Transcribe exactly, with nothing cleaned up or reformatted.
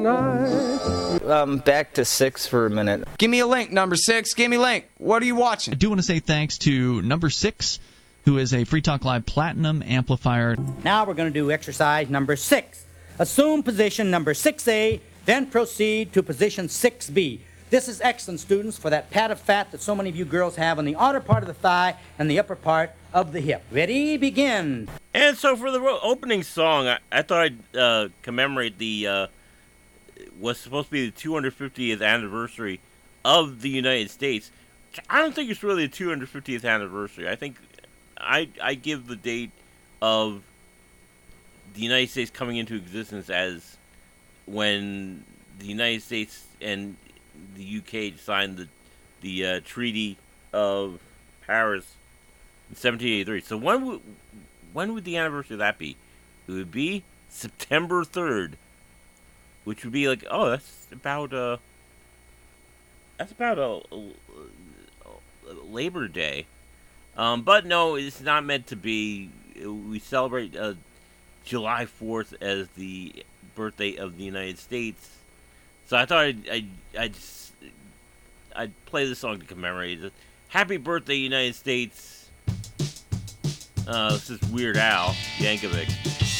Um, back to six for a minute. Give me a link, number six. Give me a link. What are you watching? I do want to say thanks to number six, who is a Free Talk Live Platinum amplifier. Now we're going to do exercise number six. Assume position number six A, then proceed to position six B. This is excellent, students, for that pad of fat that so many of you girls have on the outer part of the thigh and the upper part of the hip. Ready? Begin. And so for the opening song, I, I thought I'd uh, commemorate the, uh, what's supposed to be the two hundred fiftieth anniversary of the United States. I don't think it's really the two hundred fiftieth anniversary. I think I, I give the date of the United States coming into existence as when the United States and the U K signed the the uh, Treaty of Paris in seventeen eighty-three. So when would when would the anniversary of that be? It would be September third, which would be like, oh, that's about uh that's about a, a, a Labor Day. Um, but no, it's not meant to be. We celebrate uh, July fourth as the birthday of the United States. So I thought I'd, I'd, I'd, I'd play this song to commemorate it. Happy birthday, United States. Uh, this is Weird Al Yankovic.